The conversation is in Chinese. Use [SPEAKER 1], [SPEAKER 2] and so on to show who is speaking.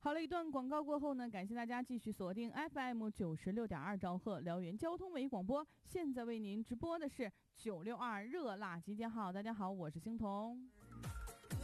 [SPEAKER 1] 好了一段广告过后呢，感谢大家继续锁定 FM96.2兆赫辽源交通唯一广播。现在为您直播的是962热辣集结号。大家好，我是星彤。